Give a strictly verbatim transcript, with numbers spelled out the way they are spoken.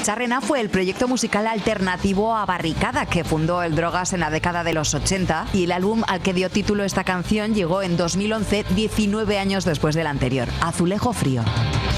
Txarrena fue el proyecto musical alternativo a Barricada que fundó el Drogas en la década de los ochenta, y el álbum al que dio título esta canción llegó en dos mil once, diecinueve años después del anterior, Azulejo Frío.